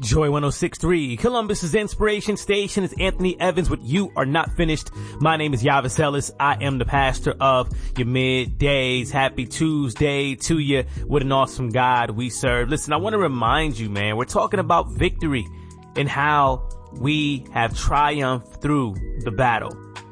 Joy 106.3, Columbus's inspiration station. Is Anthony Evans with You Are Not Finished. My name is Yavis Ellis. I am the pastor of your middays. Happy Tuesday to you. What an awesome God we serve. Listen, I want to remind you, man, we're talking about victory and how we have triumphed through the battle.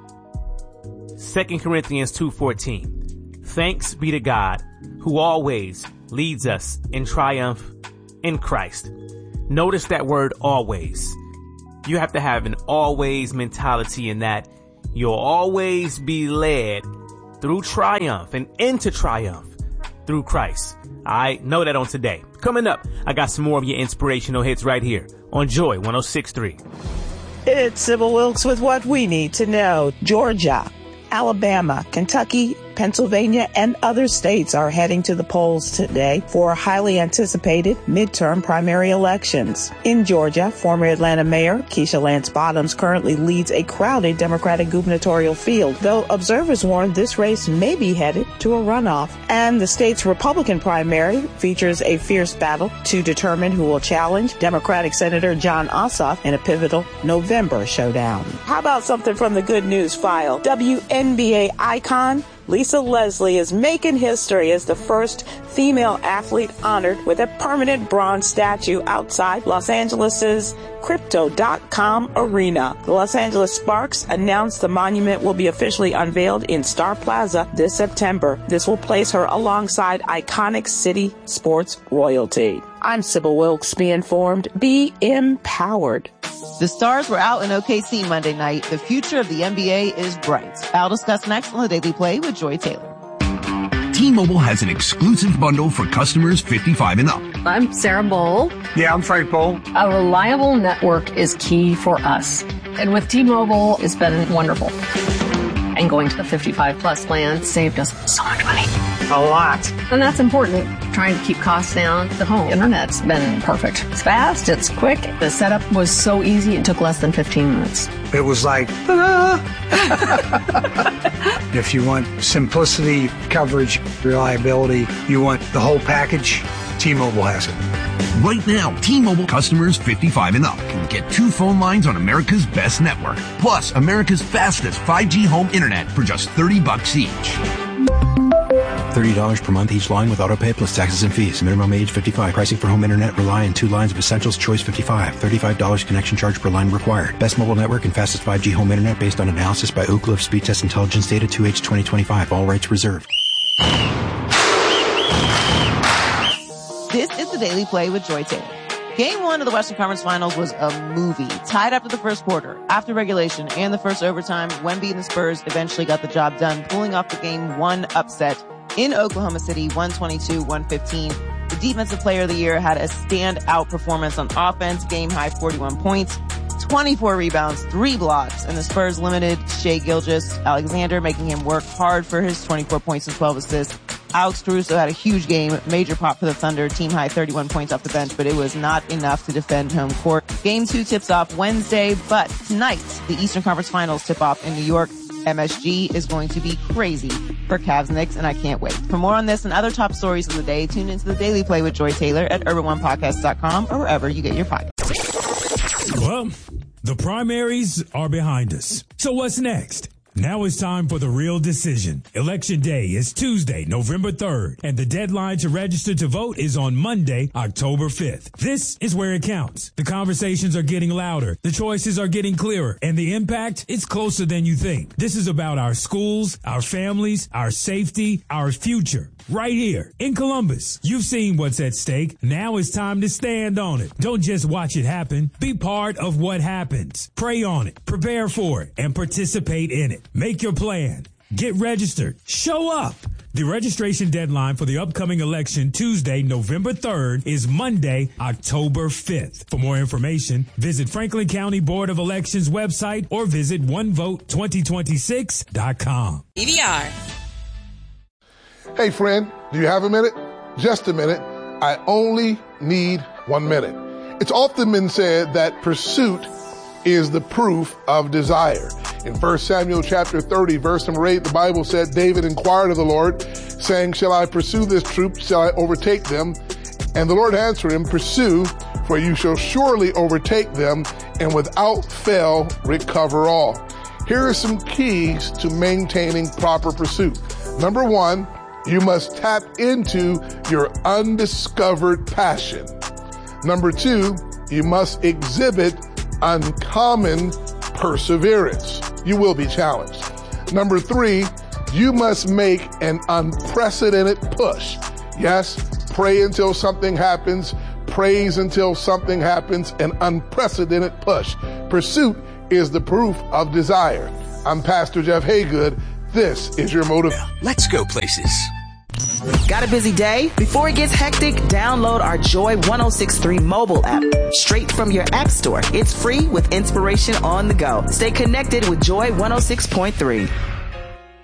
2 Corinthians 2:14. Thanks be to God who always leads us in triumph in Christ. Notice that word always. You have to have an always mentality in that you'll always be led through triumph and into triumph through Christ. I know that on today. Coming up, I got some more of your inspirational hits right here on Joy 106.3. It's Sybil Wilkes with what we need to know. Georgia, Alabama, Kentucky, Pennsylvania, and other states are heading to the polls today for highly anticipated midterm primary elections. In Georgia, former Atlanta Mayor Keisha Lance Bottoms currently leads a crowded Democratic gubernatorial field, though observers warn this race may be headed to a runoff. And the state's Republican primary features a fierce battle to determine who will challenge Democratic Senator Jon Ossoff in a pivotal November showdown. How about something from the good news file? WNBA icon Lisa Leslie is making history as the first female athlete honored with a permanent bronze statue outside Los Angeles' Crypto.com arena. The Los Angeles Sparks announced the monument will be officially unveiled in Star Plaza this September. This will place her alongside iconic city sports royalty. I'm Sybil Wilkes. Be informed, be empowered. The Stars were out in OKC Monday night. The future of the NBA is bright. I'll discuss next on the Daily Play with Joy Taylor. T-Mobile has an exclusive bundle for customers 55 and up. I'm Sarah Bowl. Yeah, I'm Frank Bowl. A reliable network is key for us. And with T-Mobile, it's been wonderful. And going to the 55 plus plan saved us so much money. A lot. And that's important. Trying to keep costs down. The home internet's been perfect. It's fast. It's quick. The setup was so easy. It took less than 15 minutes. It was like, if you want simplicity, coverage, reliability, you want the whole package, T-Mobile has it. Right now, T-Mobile customers 55 and up can get 2 phone lines on America's best network, plus America's fastest 5G home internet for just $30 each. $30 per month each line with autopay plus taxes and fees. Minimum age 55. Pricing for home internet rely on 2 lines of essentials. Choice 55. $35 connection charge per line required. Best mobile network and fastest 5G home internet based on analysis by Ookla of Speed Test Intelligence Data 2H 2025. All rights reserved. This is the Daily Play with Joy Taylor. Game 1 of the Western Conference Finals was a movie. Tied after the first quarter, after regulation, and the first overtime, Wemby and the Spurs eventually got the job done, pulling off the Game 1 upset in Oklahoma City, 122-115. The Defensive Player of the Year had a standout performance on offense, game-high 41 points, 24 rebounds, 3 blocks, and the Spurs limited Shai Gilgeous-Alexander, making him work hard for his 24 points and 12 assists. Alex Caruso had a huge game, major pop for the Thunder, team-high 31 points off the bench, but it was not enough to defend home court. Game 2 tips off Wednesday, but tonight, the Eastern Conference Finals tip off in New York. MSG is going to be crazy for Cavs Knicks, and I can't wait. For more on this and other top stories of the day, tune into the Daily Play with Joy Taylor at UrbanOnePodcast.com or wherever you get your podcasts. Well, the primaries are behind us. So what's next? Now it's time for the real decision. Election day is Tuesday, November 3rd, and the deadline to register to vote is on Monday, October 5th. This is where it counts. The conversations are getting louder, the choices are getting clearer, and the impact is closer than you think. This is about our schools, our families, our safety, our future. Right here in Columbus. You've seen what's at stake. Now it's time to stand on it. Don't just watch it happen. Be part of what happens. Pray on it, prepare for it, and participate in it. Make your plan. Get registered. Show up. The registration deadline for the upcoming election Tuesday, November 3rd is Monday, October 5th. For more information, visit Franklin County Board of Elections website or visit onevote2026.com. DVR. Hey friend, do you have a minute? Just a minute. I only need 1 minute. It's often been said that pursuit is the proof of desire. In 1 Samuel chapter 30, verse number 8, the Bible said, David inquired of the Lord, saying, shall I pursue this troop? Shall I overtake them? And the Lord answered him, pursue, for you shall surely overtake them and without fail recover all. Here are some keys to maintaining proper pursuit. Number one, you must tap into your undiscovered passion. Number two, you must exhibit uncommon perseverance. You will be challenged. Number three, you must make an unprecedented push. Yes, pray until something happens, praise until something happens, an unprecedented push. Pursuit is the proof of desire. I'm Pastor Jeff Haygood. This is your motive. Let's go places. Got a busy day? Before it gets hectic, download our Joy 106.3 mobile app straight from your app store. It's free with inspiration on the go. Stay connected with Joy 106.3.